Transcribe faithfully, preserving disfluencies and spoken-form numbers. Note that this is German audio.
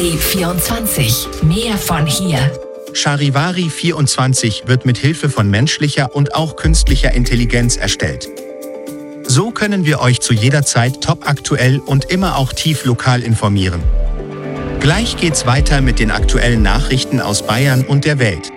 Charivari vierundzwanzig. Mehr von hier. Charivari vierundzwanzig wird mit Hilfe von menschlicher und auch künstlicher Intelligenz erstellt. So können wir euch zu jeder Zeit top aktuell und immer auch tief lokal informieren. Gleich geht's weiter mit den aktuellen Nachrichten aus Bayern und der Welt.